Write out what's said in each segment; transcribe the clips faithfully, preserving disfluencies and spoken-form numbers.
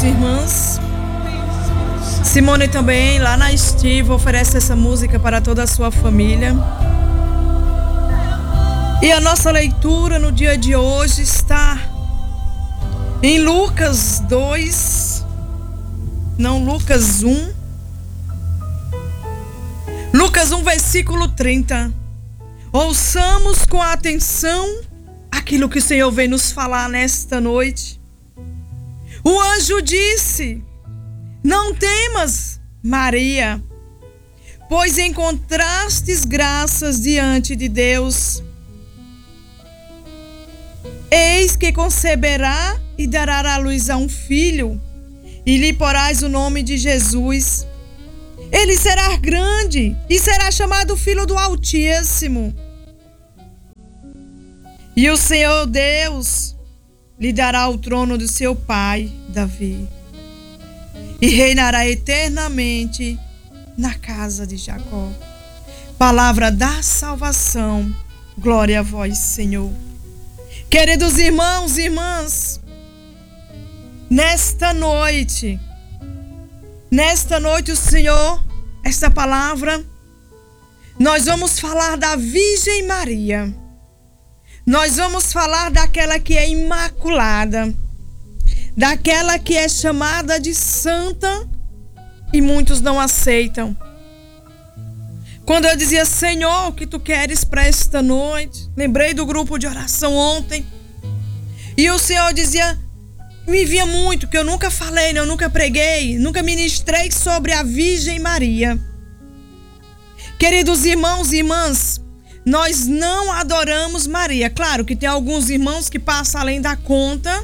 irmãs. Simone também, lá na Estiva, oferece essa música para toda a sua família. E a nossa leitura no dia de hoje está em Lucas dois, não, Lucas um. Lucas um, versículo trinta. Ouçamos com atenção aquilo que o Senhor vem nos falar nesta noite. O anjo disse: não temas, Maria, pois encontrastes graças diante de Deus. Eis que conceberá e dará à luz a um filho, e lhe porás o nome de Jesus. Ele será grande e será chamado Filho do Altíssimo. E o Senhor Deus lhe dará o trono do seu pai, Davi, e reinará eternamente na casa de Jacó. Palavra da salvação. Glória a vós, Senhor. Queridos irmãos e irmãs, nesta noite, nesta noite o Senhor, esta palavra, nós vamos falar da Virgem Maria. Nós vamos falar daquela que é imaculada, daquela que é chamada de santa e muitos não aceitam. Quando eu dizia: Senhor, o que tu queres para esta noite? Lembrei do grupo de oração ontem. E o Senhor dizia, me via muito, que eu nunca falei, eu nunca preguei, nunca ministrei sobre a Virgem Maria. Queridos irmãos e irmãs, nós não adoramos Maria. Claro que tem alguns irmãos que passam além da conta,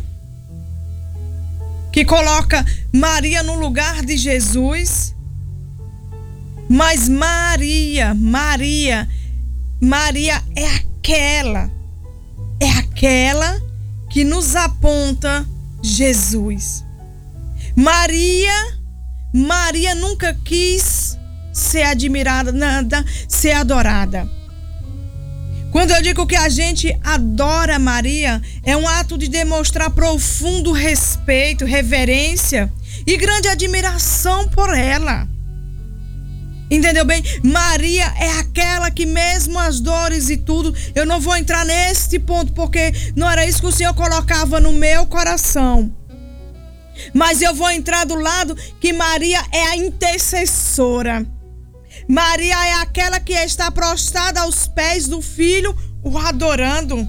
que coloca Maria no lugar de Jesus. Mas Maria, Maria, Maria é aquela, é aquela que nos aponta Jesus. Maria, Maria nunca quis ser admirada, nada, ser adorada. Quando eu digo que a gente adora Maria, é um ato de demonstrar profundo respeito, reverência e grande admiração por ela. Entendeu bem? Maria é aquela que mesmo as dores e tudo, eu não vou entrar neste ponto porque não era isso que o Senhor colocava no meu coração. Mas eu vou entrar do lado que Maria é a intercessora. Maria é aquela que está prostrada aos pés do Filho, o adorando.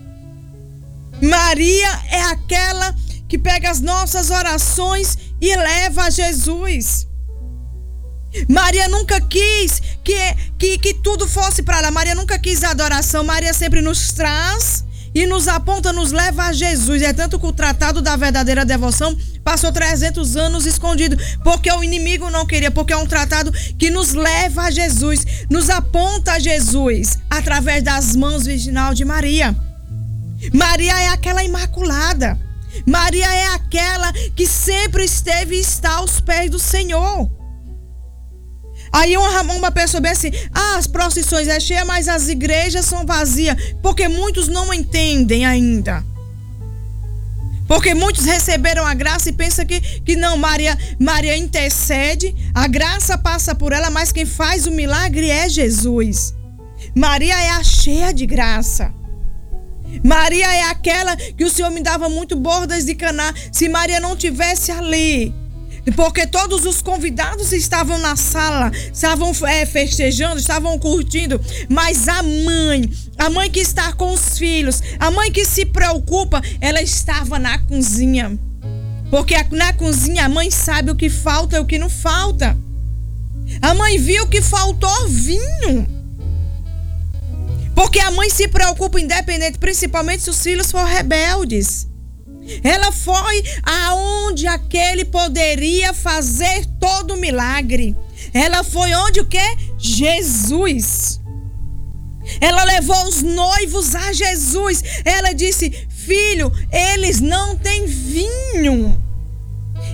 Maria é aquela que pega as nossas orações e leva a Jesus. Maria nunca quis que, que, que tudo fosse para ela. Maria nunca quis a adoração. Maria sempre nos traz e nos aponta, nos leva a Jesus. É tanto que o tratado da verdadeira devoção passou trezentos anos escondido, porque o inimigo não queria, porque é um tratado que nos leva a Jesus, nos aponta a Jesus através das mãos virginal de Maria. Maria é aquela imaculada. Maria é aquela que sempre esteve e está aos pés do Senhor. Aí uma, uma pessoa bem assim, ah, as procissões é cheia, mas as igrejas são vazias, porque muitos não entendem ainda. Porque muitos receberam a graça e pensam que, que não, Maria, Maria intercede, a graça passa por ela, mas quem faz o milagre é Jesus. Maria é a cheia de graça. Maria é aquela que o Senhor me dava muito bordas de Caná. Se Maria não tivesse ali, porque todos os convidados estavam na sala, estavam é, festejando, estavam curtindo, mas a mãe, a mãe que está com os filhos, a mãe que se preocupa, ela estava na cozinha, porque na cozinha a mãe sabe o que falta e o que não falta. A mãe viu que faltou vinho, porque a mãe se preocupa independente, principalmente se os filhos forem rebeldes. Ela foi aonde aquele poderia fazer todo o milagre. Ela foi onde o quê? Jesus. Ela levou os noivos a Jesus. Ela disse: filho, eles não têm vinho.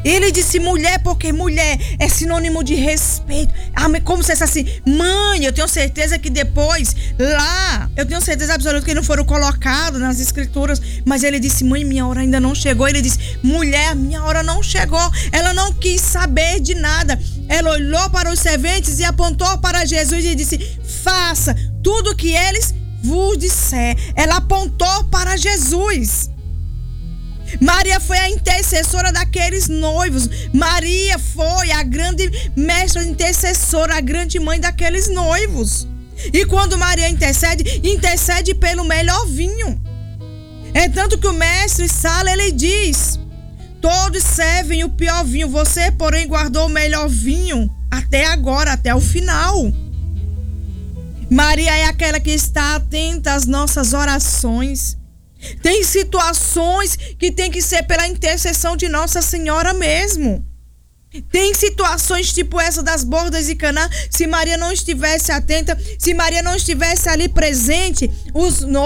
Ele disse mulher, porque mulher é sinônimo de respeito. Como se fosse assim, mãe, eu tenho certeza que depois, lá, eu tenho certeza absoluta que não foram colocados nas escrituras, mas ele disse, mãe, minha hora ainda não chegou. Ele disse, mulher, minha hora não chegou. Ela não quis saber de nada. Ela olhou para os serventes e apontou para Jesus e disse, faça tudo o que eles vos disser. Ela apontou para Jesus. Maria foi a intercessora daqueles noivos. Maria foi a grande mestra intercessora, a grande mãe daqueles noivos. E quando Maria intercede, intercede pelo melhor vinho. É tanto que o mestre Sala, ele diz, todos servem o pior vinho, você, porém, guardou o melhor vinho até agora, até o final. Maria é aquela que está atenta às nossas orações. Tem situações que tem que ser pela intercessão de Nossa Senhora mesmo. Tem situações tipo essa das bordas de Caná. Se Maria não estivesse atenta, se Maria não estivesse ali presente, os